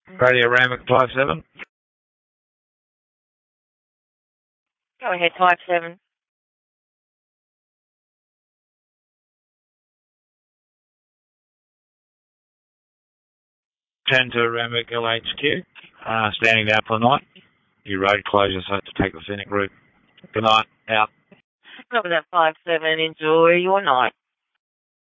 Radio Ramwick 57. Go ahead, 57. Turn to Ramwick LHQ. Standing down for the night. Your road closure, so to take the scenic route. Good night. Out. Cover that 57. Enjoy your night.